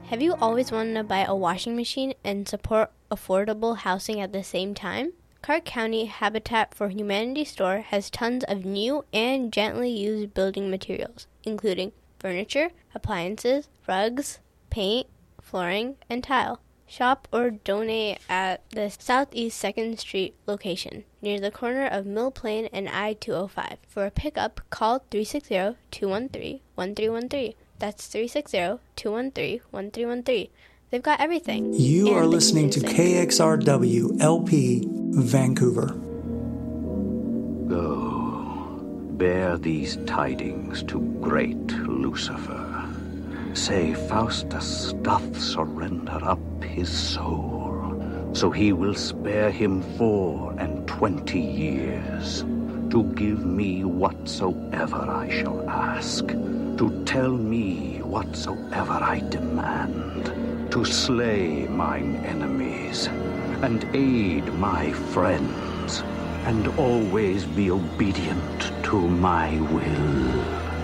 Have you always wanted to buy a washing machine and support affordable housing at the same time? Clark County Habitat for Humanity store has tons of new and gently used building materials, including furniture, appliances, rugs, paint, flooring, and tile. Shop or donate at the Southeast 2nd Street location, near the corner of Mill Plain and I-205. For a pickup, call 360-213-1313. That's 360-213-1313. They've got everything. You are listening to KXRW LP Vancouver. Go, bear these tidings to great Lucifer. Say Faustus doth surrender up his soul, so he will spare him 24 years, to give me whatsoever I shall ask, to tell me whatsoever I demand, to slay mine enemies, and aid my friends, and always be obedient to my will.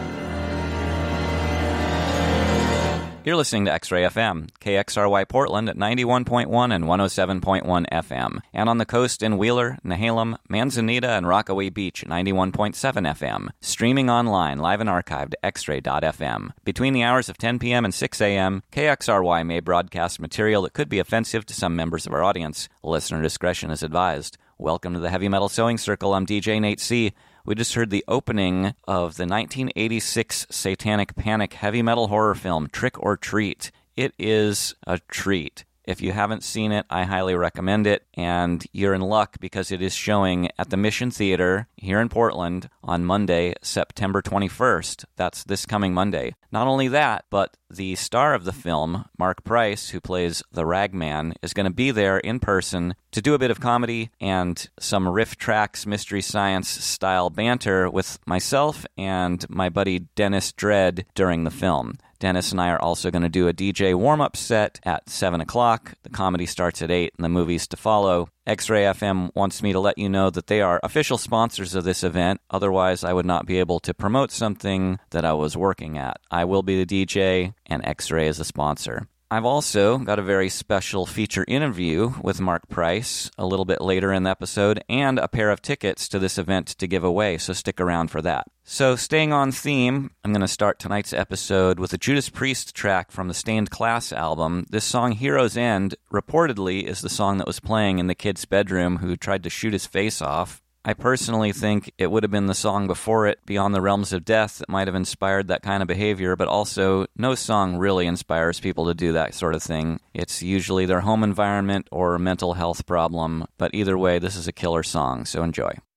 You're listening to X-Ray FM, KXRY Portland at 91.1 and 107.1 FM, and on the coast in Wheeler, Nehalem, Manzanita, and Rockaway Beach at 91.7 FM, streaming online, live and archived at xray.fm. Between the hours of 10 p.m. and 6 a.m., KXRY may broadcast material that could be offensive to some members of our audience. Listener discretion is advised. Welcome to the Heavy Metal Sewing Circle. I'm DJ Nate C. We just heard the opening of the 1986 Satanic Panic heavy metal horror film, Trick or Treat. It is a treat. If you haven't seen it, I highly recommend it, and you're in luck because it is showing at the Mission Theater here in Portland on Monday, September 21st. That's this coming Monday. Not only that, but the star of the film, Mark Price, who plays the Ragman, is going to be there in person to do a bit of comedy and some riff tracks, Mystery Science style banter with myself and my buddy Dennis Dredd during the film. Dennis and I are also going to do a DJ warm-up set at 7 o'clock. The comedy starts at 8 and the movie's to follow. X-Ray FM wants me to let you know that they are official sponsors of this event. Otherwise, I would not be able to promote something that I was working at. I will be the DJ, and X-Ray is a sponsor. I've also got a very special feature interview with Mark Price a little bit later in the episode and a pair of tickets to this event to give away, so stick around for that. So staying on theme, I'm going to start tonight's episode with a Judas Priest track from the Stained Class album. This song, Hero's End, reportedly is the song that was playing in the kid's bedroom who tried to shoot his face off. I personally think it would have been the song before it, Beyond the Realms of Death, that might have inspired that kind of behavior, but also no song really inspires people to do that sort of thing. It's usually their home environment or mental health problem, but either way, this is a killer song, so enjoy.